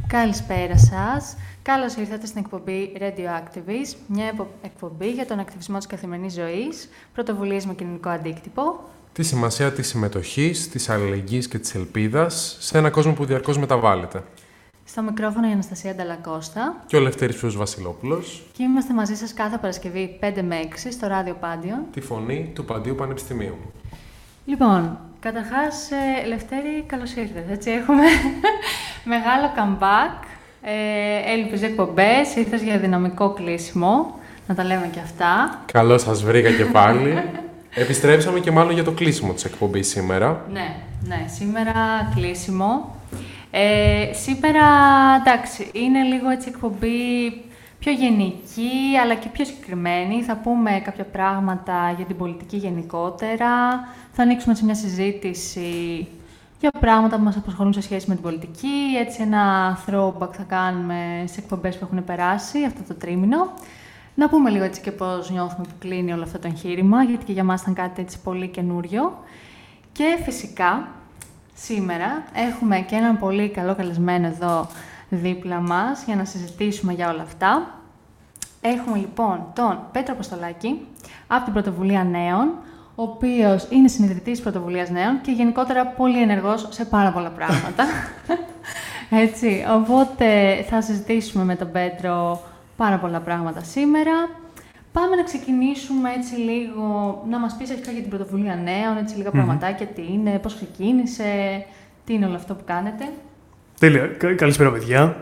Καλησπέρα σας. Καλώς ήρθατε στην εκπομπή Radio Activist, μια εκπομπή για τον ακτιβισμό της καθημερινής ζωής, πρωτοβουλίες με κοινωνικό αντίκτυπο. Τη σημασία της συμμετοχής, της αλληλεγγύης και της ελπίδας σε έναν κόσμο που διαρκώς μεταβάλλεται. Στο μικρόφωνο η Αναστασία Νταλακώστα Και ο Λευτέρης Ψούς Βασιλόπουλος. Και είμαστε μαζί σας κάθε Παρασκευή 5 με 6 στο Ράδιο Πάντιον. Τη φωνή του Παντίου Πανεπιστημίου. Λοιπόν, καταρχάς, Λευτέρη, καλώς ήρθες. Έτσι, έχουμε μεγάλο comeback, έλειπες εκπομπές, ήρθες για δυναμικό κλείσιμο, να τα λέμε και αυτά. Καλώς σας βρήκα και πάλι. Επιστρέψαμε και μάλλον για το κλείσιμο της εκπομπής σήμερα. Ναι, σήμερα κλείσιμο. Σήμερα, εντάξει, είναι λίγο έτσι εκπομπή πιο γενική, αλλά και πιο συγκεκριμένη. Θα πούμε κάποια πράγματα για την πολιτική γενικότερα. Θα ανοίξουμε σε μια συζήτηση για πράγματα που μας απασχολούν σε σχέση με την πολιτική. Έτσι, ένα throwback θα κάνουμε σε εκπομπές που έχουν περάσει αυτό το τρίμηνο. Να πούμε λίγο έτσι και πώς νιώθουμε που κλείνει όλο αυτό το εγχείρημα, γιατί και για μας ήταν κάτι έτσι πολύ καινούριο. Και φυσικά, σήμερα έχουμε και έναν πολύ καλό καλεσμένο εδώ δίπλα μας για να συζητήσουμε για όλα αυτά. Έχουμε λοιπόν τον Πέτρο Αποστολάκη από την Πρωτοβουλία Νέων, ο οποίος είναι συνειδητής Πρωτοβουλίας Νέων και γενικότερα πολύ ενεργός σε πάρα πολλά πράγματα. Έτσι, οπότε θα συζητήσουμε με τον Πέτρο πάρα πολλά πράγματα σήμερα. Πάμε να ξεκινήσουμε έτσι λίγο, να μας πεις αρχικά για την Πρωτοβουλία Νέων, έτσι λίγα πραγματάκια, τι είναι, πώς ξεκίνησε, τι είναι όλο αυτό που κάνετε. Τέλεια. Καλησπέρα, παιδιά.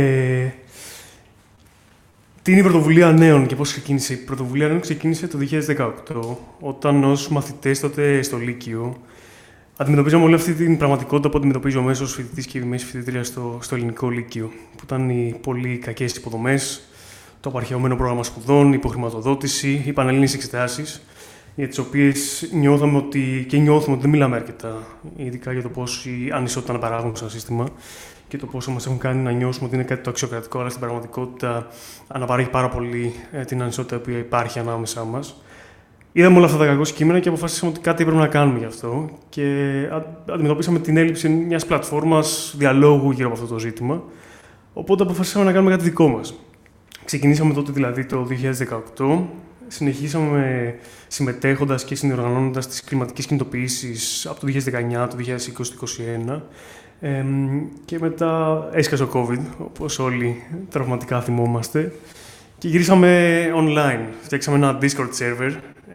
Τι είναι η Πρωτοβουλία Νέων και πώς ξεκίνησε? Η Πρωτοβουλία Νέων ξεκίνησε το 2018, όταν ως μαθητές τότε στο Λύκειο αντιμετωπίζαμε όλη αυτή την πραγματικότητα που αντιμετωπίζω μέσω ως φοιτητής και μέση φοιτητρία στο ελληνικό Λύκειο, που ήταν οι πολύ κακές υποδομές, το απαρχαιωμένο πρόγραμμα σπουδών, η υποχρηματοδότηση, οι πανελλήνιες εξετάσεις, για τις οποίες νιώθουμε ότι δεν μιλάμε αρκετά, ειδικά για το πώς η ανισότητα αναπαράγουν σαν σύστημα και το πόσο μας έχουν κάνει να νιώσουμε ότι είναι κάτι το αξιοκρατικό, αλλά στην πραγματικότητα αναπαράγει πάρα πολύ την ανισότητα που υπάρχει ανάμεσά μας. Είδαμε όλα αυτά τα κακό κείμενα και αποφασίσαμε ότι κάτι έπρεπε να κάνουμε γι' αυτό και αντιμετωπίσαμε την έλλειψη μιας πλατφόρμας διαλόγου γύρω από αυτό το ζήτημα. Οπότε αποφασίσαμε να κάνουμε κάτι δικό μας. Ξεκινήσαμε τότε δηλαδή το 2018, συνεχίσαμε συμμετέχοντας και συνδιοργανώνοντας τις κλιματικές κινητοποιήσεις από το 2019, το 2020, το 2021 και μετά έσκασε ο COVID, όπως όλοι τραυματικά θυμόμαστε και γυρίσαμε online. Φτιάξαμε ένα Discord server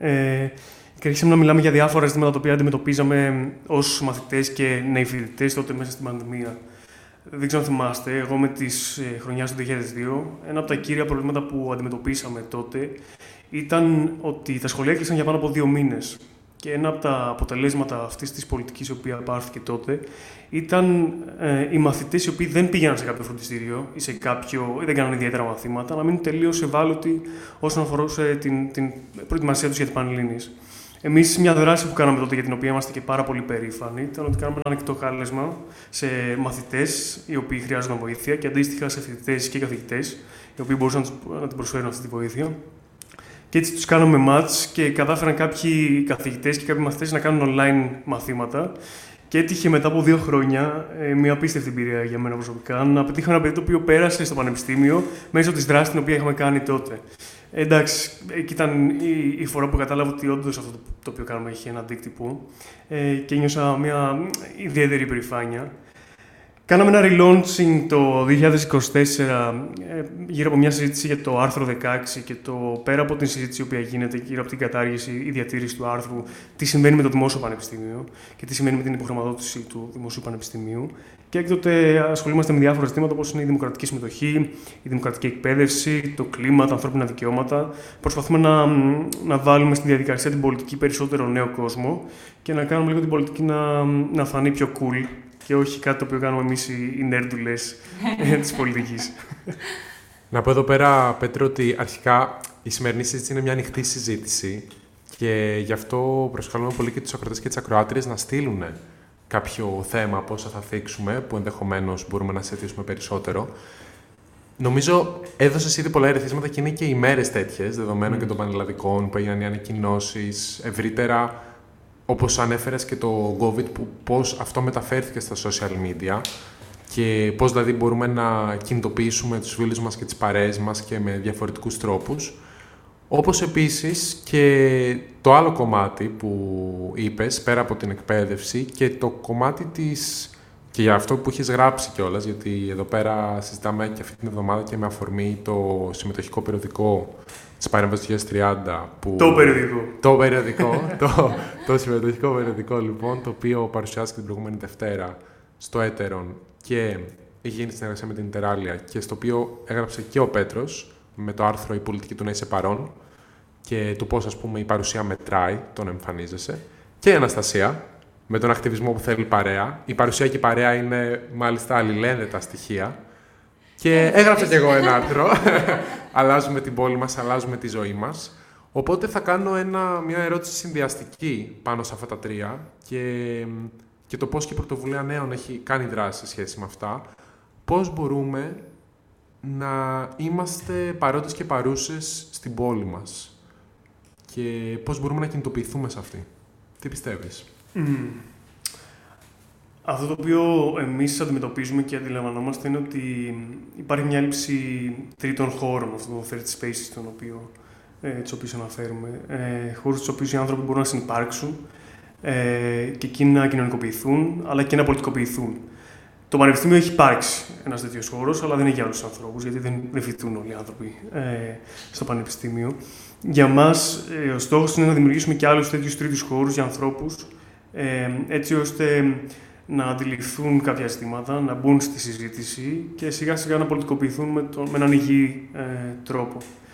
και αρχίσαμε να μιλάμε για διάφορα ζητήματα τα οποία αντιμετωπίζαμε ως μαθητές και νέοι φοιτητές τότε μέσα στην πανδημία. Δεν ξέρω αν θυμάστε, εγώ με τις χρονιάς του 2002, ένα από τα κύρια προβλήματα που αντιμετωπίσαμε τότε ήταν ότι τα σχολεία έκλεισαν για πάνω από 2 μήνες. Και ένα από τα αποτελέσματα αυτής της πολιτικής, η οποία πάρθηκε τότε, ήταν οι μαθητές οι οποίοι δεν πήγαιναν σε κάποιο φροντιστήριο ή ή δεν κάνανε ιδιαίτερα μαθήματα, να μείνουν τελείως ευάλωτοι όσον αφορούσε την προετοιμασία τους για τις πανελλήνιες. Εμείς, μια δράση που κάναμε τότε, για την οποία είμαστε και πάρα πολύ περήφανοι, ήταν ότι κάναμε ένα ανοιχτό κάλεσμα σε μαθητές οι οποίοι χρειάζονταν βοήθεια και αντίστοιχα σε φοιτητές και καθηγητές οι οποίοι μπορούσαν να την προσφέρουν αυτή τη βοήθεια. Και έτσι τους κάναμε match και κατάφεραν κάποιοι καθηγητές και κάποιοι μαθητές να κάνουν online μαθήματα. Και έτυχε μετά από 2 χρόνια, μια απίστευτη εμπειρία για μένα προσωπικά, να πετύχω ένα παιδί το οποίο πέρασε στο πανεπιστήμιο μέσω της δράσης την οποία είχαμε κάνει τότε. Εντάξει, εκεί ήταν η φορά που κατάλαβα ότι όντως αυτό το οποίο κάναμε είχε ένα αντίκτυπο και νιώσα μια ιδιαίτερη υπερηφάνεια. Κάναμε ένα relaunching το 2024 γύρω από μια συζήτηση για το άρθρο 16 και πέρα από την συζήτηση η οποία γίνεται γύρω από την κατάργηση ή διατήρηση του άρθρου, τι συμβαίνει με το δημόσιο πανεπιστήμιο και τι συμβαίνει με την υποχρηματοδότηση του δημοσίου πανεπιστημίου. Και έκτοτε ασχολούμαστε με διάφορα ζητήματα όπως είναι η δημοκρατική συμμετοχή, η δημοκρατική εκπαίδευση, το κλίμα, τα ανθρώπινα δικαιώματα. Προσπαθούμε να βάλουμε στη διαδικασία την πολιτική περισσότερο νέο κόσμο και να κάνουμε λίγο την πολιτική να φανεί πιο cool. Και όχι κάτι το οποίο κάνουμε εμείς οι νέρντουλες της πολιτικής. Να πω εδώ πέρα, Πέτρο, ότι αρχικά η σημερινή συζήτηση είναι μια ανοιχτή συζήτηση και γι' αυτό προσκαλούμε πολύ και τους ακροατές και τις ακροάτριες να στείλουν κάποιο θέμα από όσα θα θίξουμε, που ενδεχομένως μπορούμε να συζητήσουμε περισσότερο. Νομίζω έδωσες ήδη πολλά ερεθίσματα και είναι και οι μέρες τέτοιες, δεδομένων και των πανελλαδικών που έγιναν οι ανακοινώσεις ευρύτερα. Όπως ανέφερες και το COVID, που πώς αυτό μεταφέρθηκε στα social media. και πώς δηλαδή μπορούμε να κινητοποιήσουμε τους φίλους μας και τις παρέες μας και με διαφορετικούς τρόπους. Όπως επίσης και το άλλο κομμάτι που είπες, πέρα από την εκπαίδευση, και το κομμάτι της... και για αυτό που έχεις γράψει κιόλας, γιατί εδώ πέρα συζητάμε και αυτή την εβδομάδα και με αφορμή το συμμετοχικό περιοδικό της Παρέμβασης 2030. Που... Το περιοδικό. το συμμετοχικό περιοδικό, λοιπόν, το οποίο παρουσιάστηκε την προηγούμενη Δευτέρα στο Έτερον και έχει γίνει συνεργασία με την Ιντεράλια και στο οποίο έγραψε και ο Πέτρος με το άρθρο «Η πολιτική του να είσαι παρόν» και του πώς, ας πούμε, η παρουσία μετράει, το να εμφανίζεσαι, και η Αναστασία, με τον ακτιβισμό που θέλει παρέα. Η παρουσία και η παρέα είναι μάλιστα αλληλένδετα στοιχεία. Και έγραψα κι εγώ ένα άρθρο. Αλλάζουμε την πόλη μας, αλλάζουμε τη ζωή μας. Οπότε θα κάνω μια ερώτηση συνδυαστική πάνω σε αυτά τα τρία και το πώς και η Πρωτοβουλία Νέων έχει κάνει δράση σε σχέση με αυτά. Πώς μπορούμε να είμαστε παρόντες και παρούσες στην πόλη μας και πώς μπορούμε να κινητοποιηθούμε σε αυτή. Τι πιστεύεις? Αυτό το οποίο εμείς αντιμετωπίζουμε και αντιλαμβανόμαστε είναι ότι υπάρχει μια έλλειψη τρίτων χώρων, αυτών των third spaces, τους οποίους αναφέρουμε. Χώρους στους οποίους οι άνθρωποι μπορούν να συνυπάρξουν και εκείνοι να κοινωνικοποιηθούν, αλλά και να πολιτικοποιηθούν. Το Πανεπιστήμιο έχει υπάρξει ένας τέτοιος χώρος, αλλά δεν είναι για όλους τους ανθρώπους, γιατί δεν φοιτούν όλοι οι άνθρωποι στο Πανεπιστήμιο. Για μας, ο στόχος είναι να δημιουργήσουμε και άλλους τέτοιους τρίτους χώρους για ανθρώπους, έτσι ώστε να αντιληφθούν κάποια ζητήματα, να μπουν στη συζήτηση και σιγά σιγά να πολιτικοποιηθούν με έναν υγιή τρόπο.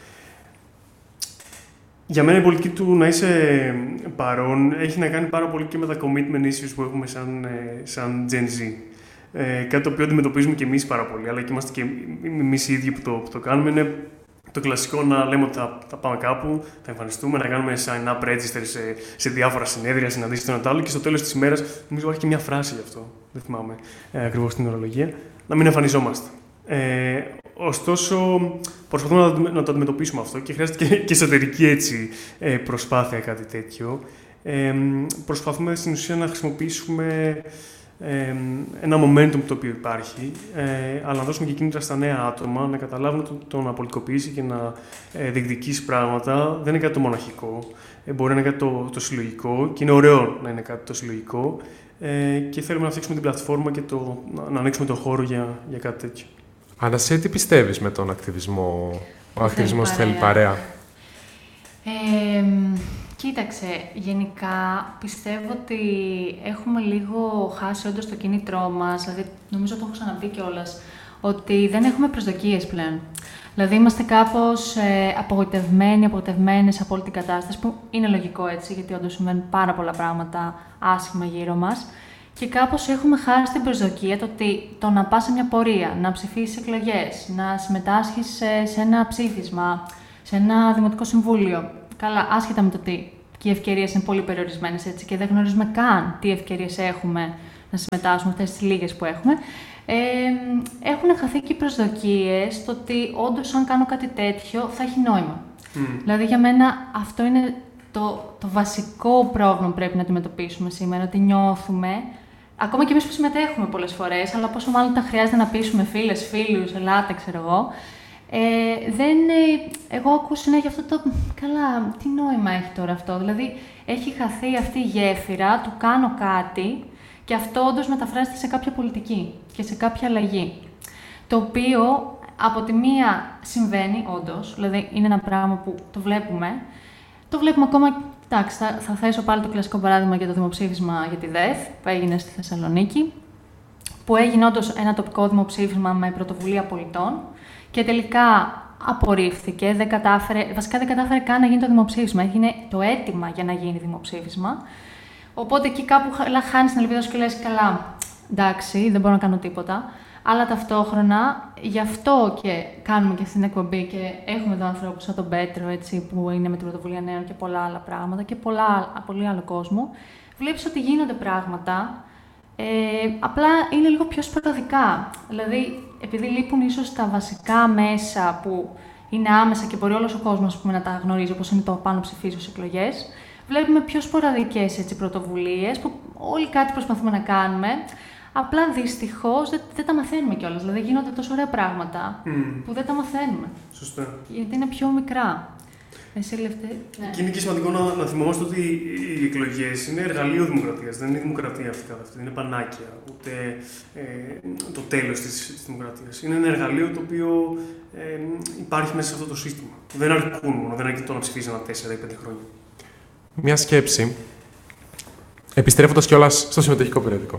Για μένα η πολιτική του να είσαι παρόν έχει να κάνει πάρα πολύ και με τα commitment issues που έχουμε σαν Gen Z. Κάτι το οποίο αντιμετωπίζουμε και εμείς πάρα πολύ, αλλά και είμαστε και εμείς οι ίδιοι που το κάνουμε, είναι το κλασικό να λέμε ότι θα πάμε κάπου, θα εμφανιστούμε, να κάνουμε sign-up register σε διάφορα συνέδρια, συναντήσεις το ένα το άλλο και στο τέλος της ημέρας, νομίζω υπάρχει και μια φράση γι' αυτό, δεν θυμάμαι ακριβώς την ορολογία, να μην εμφανιζόμαστε. Ωστόσο, προσπαθούμε να το αντιμετωπίσουμε αυτό και χρειάζεται και εσωτερική προσπάθεια κάτι τέτοιο. Προσπαθούμε στην ουσία να χρησιμοποιήσουμε ένα momentum το οποίο υπάρχει, αλλά να δώσουμε και κίνητρα στα νέα άτομα να καταλάβουν το να πολιτικοποιήσει και να διεκδικήσει πράγματα δεν είναι κάτι το μοναχικό. Μπορεί να είναι κάτι το συλλογικό και είναι ωραίο να είναι κάτι το συλλογικό και θέλουμε να φτιάξουμε την πλατφόρμα και να ανοίξουμε τον χώρο για κάτι τέτοιο. Αναστασία, τι πιστεύεις με τον ακτιβισμό? Ο ακτιβισμός θέλει παρέα. Κοίταξε, γενικά πιστεύω ότι έχουμε λίγο χάσει όντως το κίνητρό μας, δηλαδή νομίζω το έχω ξαναπεί κιόλας, ότι δεν έχουμε προσδοκίες πλέον. Δηλαδή είμαστε κάπως απογοητευμένες από όλη την κατάσταση, που είναι λογικό έτσι, γιατί όντως συμβαίνουν πάρα πολλά πράγματα άσχημα γύρω μας. Και κάπως έχουμε χάσει την προσδοκία το να πας σε μια πορεία, να ψηφίσεις εκλογές, να συμμετάσχεις σε ένα ψήφισμα, σε ένα δημοτικό συμβούλιο. Καλά, άσχετα με το ότι και οι ευκαιρίες είναι πολύ περιορισμένες έτσι και δεν γνωρίζουμε καν τι ευκαιρίες έχουμε να συμμετάσχουμε αυτές τις λίγες που έχουμε. Έχουν χαθεί και οι προσδοκίες το ότι όντως αν κάνω κάτι τέτοιο θα έχει νόημα. Δηλαδή για μένα αυτό είναι το βασικό πρόβλημα που πρέπει να αντιμετωπίσουμε σήμερα, ότι νιώθουμε, ακόμα και εμείς που συμμετέχουμε πολλές φορές, αλλά πόσο μάλλον τα χρειάζεται να πείσουμε φίλες, φίλους, ελάτε, ξέρω εγώ. Εγώ ακούω συνέχεια αυτό το καλά, τι νόημα έχει τώρα αυτό, δηλαδή έχει χαθεί αυτή η γέφυρα του κάνω κάτι και αυτό όντως μεταφράζεται σε κάποια πολιτική και σε κάποια αλλαγή, το οποίο από τη μία συμβαίνει όντως, δηλαδή είναι ένα πράγμα που το βλέπουμε ακόμα, εντάξει, θα θέσω πάλι το κλασικό παράδειγμα για το δημοψήφισμα για τη ΔΕΘ που έγινε στη Θεσσαλονίκη, που έγινε όντως ένα τοπικό δημοψήφισμα με πρωτοβουλία πολιτών και τελικά απορρίφθηκε, δεν κατάφερε καν να γίνει το δημοψήφισμα, έγινε το αίτημα για να γίνει δημοψήφισμα. Οπότε εκεί κάπου χάνεις την ελπίδα σου και λες καλά, εντάξει, δεν μπορώ να κάνω τίποτα. Αλλά ταυτόχρονα, γι' αυτό και κάνουμε και αυτή την εκπομπή και έχουμε εδώ ανθρώπους σαν τον Πέτρο, έτσι, που είναι με την Πρωτοβουλία Νέων και πολλά άλλα πράγματα και πολύ άλλο κόσμο. Βλέπεις ότι γίνονται πράγματα, απλά είναι λίγο πιο σποραδικά. Δηλαδή, επειδή λείπουν ίσως τα βασικά μέσα που είναι άμεσα και μπορεί όλος ο κόσμος να τα γνωρίζει, όπως είναι το πάνω ψηφίζω στις εκλογές, βλέπουμε πιο σποραδικές πρωτοβουλίες που όλοι κάτι προσπαθούμε να κάνουμε, Απλά δυστυχώς δεν τα μαθαίνουμε κιόλας. Δηλαδή γίνονται τόσο ωραία πράγματα που δεν τα μαθαίνουμε. Σωστά. Γιατί είναι πιο μικρά. Εσύ, Λευτέρη. Ναι. Και είναι και σημαντικό να θυμόμαστε ότι οι εκλογές είναι εργαλείο δημοκρατίας. Δεν είναι δημοκρατία αυτή καθ' αυτή. Δεν είναι πανάκια, ούτε το τέλος της δημοκρατίας. Είναι ένα εργαλείο το οποίο υπάρχει μέσα σε αυτό το σύστημα. Δεν αρκούν μόνο, δεν αρκεί το να ψηφίσει ένα 4 ή 5 χρόνια. Μια σκέψη, επιστρέφοντας κιόλας στο συμμετοχικό περιοδικό.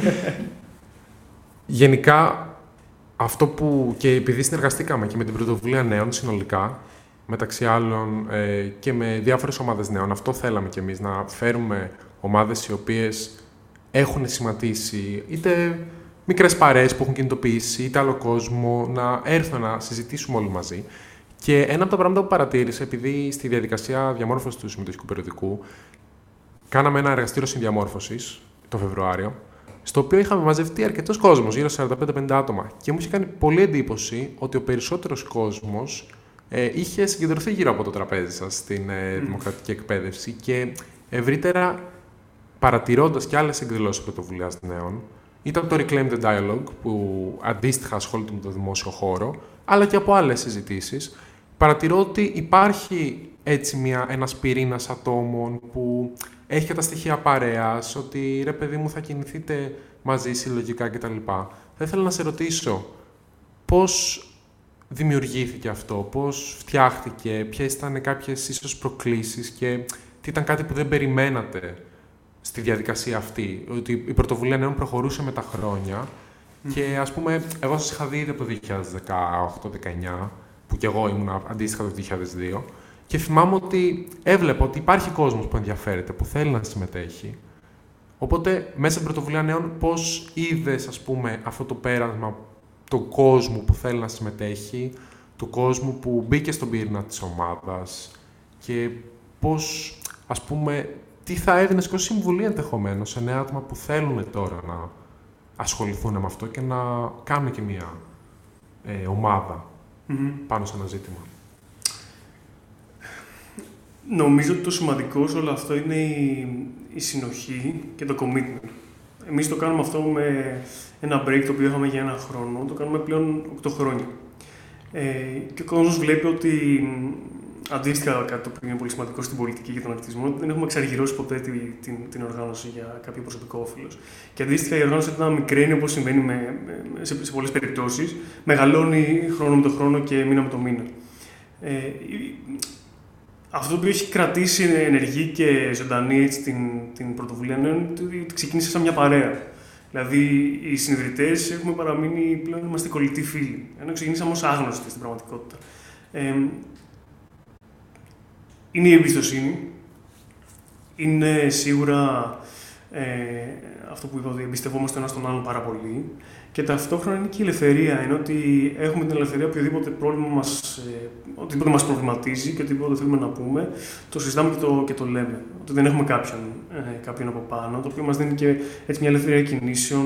Γενικά, αυτό που και επειδή συνεργαστήκαμε και με την Πρωτοβουλία Νέων συνολικά, μεταξύ άλλων και με διάφορες ομάδες νέων, αυτό θέλαμε κι εμείς, να φέρουμε ομάδες οι οποίες έχουν σχηματίσει είτε μικρές παρέες που έχουν κινητοποιήσει, είτε άλλο κόσμο, να έρθουν να συζητήσουμε όλοι μαζί. Και ένα από τα πράγματα που παρατήρησα, επειδή στη διαδικασία διαμόρφωσης του συμμετοχικού περιοδικού κάναμε ένα εργαστήριο συνδιαμόρφωσης το Φεβρουάριο, στο οποίο είχαμε μαζευτεί αρκετός κόσμος, γύρω σε 45-50 άτομα. Και μου είχε κάνει πολύ εντύπωση ότι ο περισσότερος κόσμος είχε συγκεντρωθεί γύρω από το τραπέζι σας στην δημοκρατική εκπαίδευση και ευρύτερα παρατηρώντας και άλλες εκδηλώσεις πρωτοβουλίας νέων. Ήταν το Reclaim the Dialogue, που αντίστοιχα ασχολείται με το δημόσιο χώρο, αλλά και από άλλες συζητήσεις. Παρατηρώ ότι υπάρχει έτσι ένας πυρήνας ατόμων που έχει και τα στοιχεία παρέας, ότι ρε παιδί μου θα κινηθείτε μαζί συλλογικά κτλ. Θα ήθελα να σε ρωτήσω πώς δημιουργήθηκε αυτό, πώς φτιάχτηκε, ποιες ήταν κάποιες ίσως προκλήσεις και τι ήταν κάτι που δεν περιμένατε στη διαδικασία αυτή, ότι η Πρωτοβουλία Νέων προχωρούσε με τα χρόνια και ας πούμε, εγώ σας είχα δει ήδη από το 2018-19, που κι εγώ ήμουν αντίστοιχα το 2002, και θυμάμαι ότι έβλεπα ότι υπάρχει κόσμος που ενδιαφέρεται, που θέλει να συμμετέχει. Οπότε, μέσα στην Πρωτοβουλία Νέων, πώς είδες, ας πούμε, αυτό το πέρασμα του κόσμου που θέλει να συμμετέχει, του κόσμου που μπήκε στον πυρήνα της ομάδας και πώς, ας πούμε, τι θα έδινες και ως συμβουλή ενδεχομένως σε νέα άτομα που θέλουν τώρα να ασχοληθούν με αυτό και να κάνουν και μια ομάδα πάνω σε ένα ζήτημα. Νομίζω ότι το σημαντικό σε όλο αυτό είναι η συνοχή και το commitment. Εμείς το κάνουμε αυτό με ένα break το οποίο είχαμε για 1 χρόνο, το κάνουμε πλέον 8 χρόνια. Και ο κόσμος βλέπει ότι αντίστοιχα κάτι το οποίο είναι πολύ σημαντικό στην πολιτική και τον ακτιβισμό, δεν έχουμε εξαργυρώσει ποτέ την οργάνωση για κάποιο προσωπικό όφελος. Και αντίστοιχα η οργάνωση όταν μικραίνει, όπως συμβαίνει σε πολλές περιπτώσεις, μεγαλώνει χρόνο με το χρόνο και μήνα με το μήνα. Αυτό που έχει κρατήσει ενεργή και ζωντανή την Πρωτοβουλία Νέων είναι ότι ξεκίνησε σαν μια παρέα. Δηλαδή, οι συνειδητές έχουμε παραμείνει πλέον, είμαστε κολλητοί φίλοι. Ενώ ξεκινήσαμε ως άγνωστοι στην πραγματικότητα. Είναι η εμπιστοσύνη. Είναι σίγουρα αυτό που είπα, ότι εμπιστευόμαστε ένα τον άλλον πάρα πολύ. Και ταυτόχρονα είναι και η ελευθερία. Είναι ότι έχουμε την ελευθερία οποιοδήποτε πρόβλημα οτιδήποτε μας προβληματίζει και οτιδήποτε θέλουμε να πούμε, το συζητάμε και το λέμε. Ότι δεν έχουμε κάποιον από πάνω, το οποίο μας δίνει και έτσι μια ελευθερία κινήσεων.